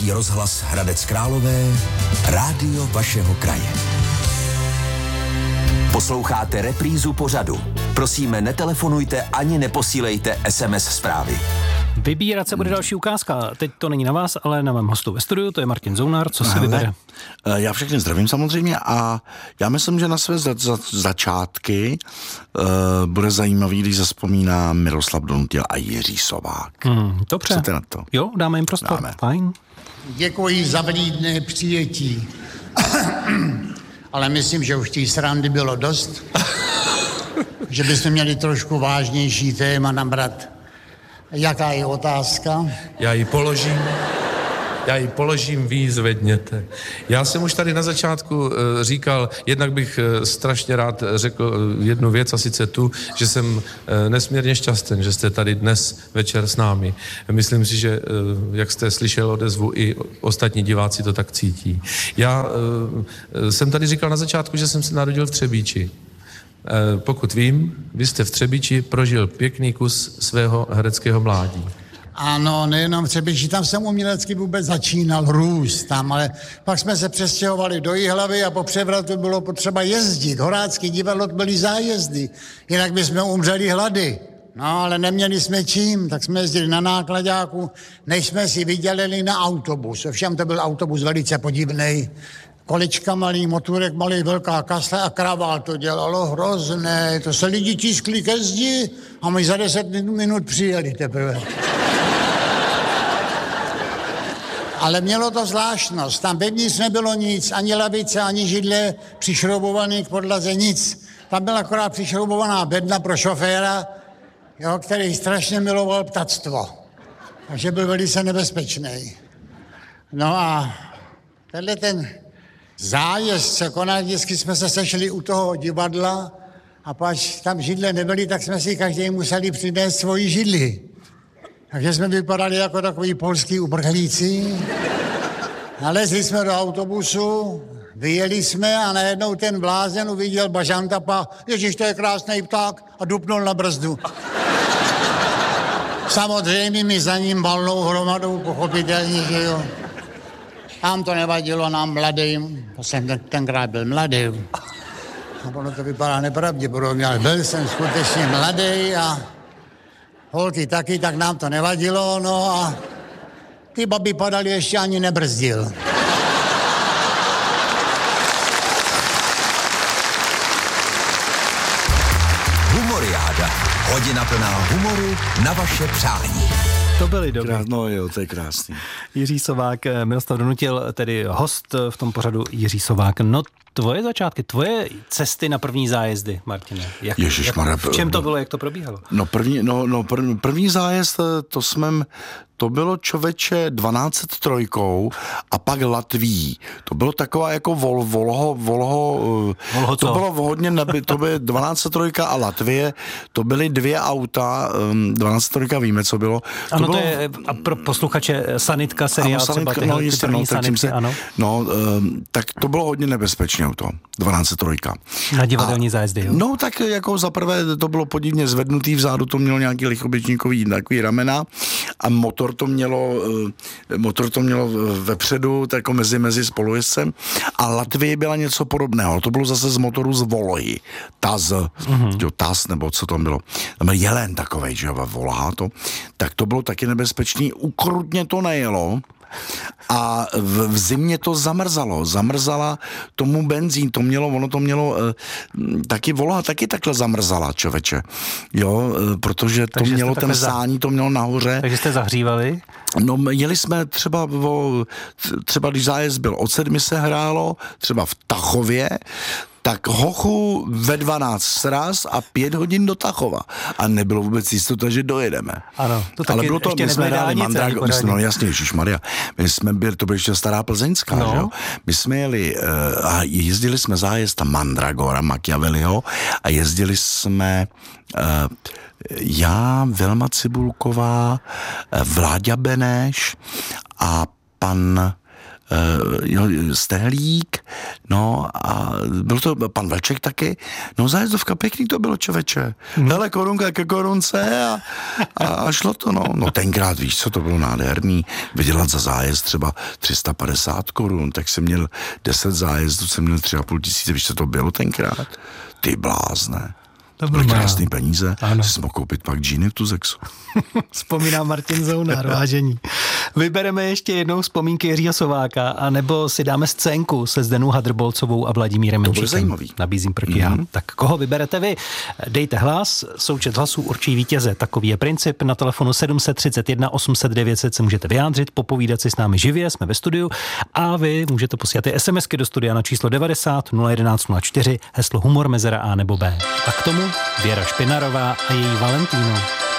Český rozhlas Hradec Králové, rádio vašeho kraje. Posloucháte reprízu pořadu. Prosíme, netelefonujte ani neposílejte SMS zprávy. Vybírat se bude další ukázka. Teď to není na vás, ale na mém hostu ve studiu, to je Martin Zounár. Co si vybere? Já všechny zdravím samozřejmě a já myslím, že na své začátky bude zajímavý, když zavzpomíná Miroslav Donutil a Jiří Sovák. Dobře. Chcete na to? Jo, dáme jim prostor. Dáme. Fajn. Děkuji za vlídné přijetí. Ale myslím, že už té srandy bylo dost. Že bychom měli trošku vážnější téma nabrat. Jaká je otázka? Já ji položím, vy ji zvedněte. Já jsem už tady na začátku říkal, jednak bych strašně rád řekl jednu věc, a sice tu, že jsem nesmírně šťastný, že jste tady dnes večer s námi. Myslím si, že jak jste slyšel odezvu, i ostatní diváci to tak cítí. Já jsem tady říkal na začátku, že jsem se narodil v Třebíči. Pokud vím, vy jste v Třebíči prožil pěkný kus svého hereckého mládí. Ano, nejenom v Třebíči, tam jsem umělecky vůbec začínal růst tam, ale pak jsme se přestěhovali do Jihlavy a po převratu bylo potřeba jezdit. Horácký divadlo byly zájezdy, jinak bychom umřeli hlady. No, ale neměli jsme čím, tak jsme jezdili na nákladáku, než jsme si vydělili na autobus. Ovšem to byl autobus velice podivnej. Kolečka malý, motorek malý, velká kasle a kravál to dělalo hrozné. To se lidi tiskli ke zdi a my za 10 minut přijeli teprve. Ale mělo to zvláštnost. Tam vevnitř nebylo nic, ani lavice, ani židle přišroubovaný k podlaze, nic. Tam byla akorát přišroubovaná bedna pro šoféra, jo, který strašně miloval ptactvo. Takže byl velice nebezpečný. No a tenhle ten zájezd se konal, vždycky jsme se sešli u toho divadla a pak tam židle nebyly, tak jsme si každý museli přinést svoji židli. Takže jsme vypadali jako takový polský uprchlíci. Nalezli jsme do autobusu, vyjeli jsme a najednou ten blázen uviděl bažantapa, ježiš, to je krásný pták, a dupnul na brzdu. Samozřejmě mi za ním valnou hromadou, pochopitelně, že jo. Nám to nevadilo, nám mladým, to jsem tenkrát byl mladý. A ono to vypadá nepravděpodobně, ale byl jsem skutečně mladý a holky taky, tak nám to nevadilo, no a ty babi padaly, ještě ani nebrzdil. Humoriáda. Hodina plná humoru na vaše přání. To byly dobrý. No jo, to je krásný. Jiří Sovák, Miroslav Donutil, tedy host v tom pořadu Jiří Sovák. No, tvoje začátky, tvoje cesty na první zájezdy, Martine. V čem to bylo, jak to probíhalo? První zájezd, to bylo člověče 1203 a pak Latví. To bylo taková jako Volho, to bylo hodně, to bylo 1203 a Latvie, to byly dvě auta, 1203 víme, co bylo. Ano, to je pro posluchače sanitka, seriál, třeba ty první sanitky, ano. No, tak to bylo hodně nebezpečné auto, 1203. Na divadelní zájezdy, jo? No, tak jako zaprvé to bylo podivně zvednutý, vzadu to mělo nějaký lichoběžníkový takový ramena a motor to mělo vepředu, tak jako mezi spolujezdcem a Latvie byla něco podobného. To bylo zase z motoru z Volhy. Taz, nebo co tam bylo. Tam byl jelen takovej, že jo, Volha to. Tak to bylo taky nebezpečný. Ukrutně to nejelo. A v zimě to zamrzala tomu benzín, ono to mělo taky Volha taky takhle zamrzala, člověče, jo, protože to mělo ten sání, to mělo nahoře. Takže jste zahřívali? No, jeli jsme třeba když zájezd byl od 7 se hrálo, třeba v Tachově, tak hochu ve 12 sraz a 5 hodin do Tachova. A nebylo vůbec jistota, že dojedeme. Ano, to taky ale bylo to, ještě my jsme hráli Mandrago. No jasně, ježišmarja. My jsme byli, to byla ještě stará plzeňská, že jo? My jsme jeli a jezdili jsme zájezd tam Mandragora, Machiavelliho a jezdili jsme já, Vilma Cibulková, Vláďa Beneš a pan Stehlík, no a byl to pan Vlček taky. No zájezdovka, pěkný to bylo, čověče. Hele, korunka ke korunce a šlo to, no. No tenkrát, víš co, to bylo nádherný. Vydělat za zájezd třeba 350 korun, tak jsem měl 10 zájezdů, jsem měl 3,5 tisíce, víš co to bylo tenkrát? Ty blázne. To byly krásný peníze, si mohl koupit pak džíny v Tuzexu. Vzpomíná Martin Zounár, vážení. Vybereme ještě jednou vzpomínky Jiřího Sováka, anebo si dáme scénku se Zdenou Hadrbolcovou a Vladimírem Menšikem. To bude zajímavý. Nabízím proti já. Tak koho vyberete vy? Dejte hlas, součet hlasů určí vítěze. Takový je princip. Na telefonu 731 800 900 se můžete vyjádřit, popovídat si s námi živě, jsme ve studiu a vy můžete posílat i SMSky do studia na číslo 90 011 04, heslo humor, mezera A nebo B. A k tomu Věra Špinarová a její Valentíno.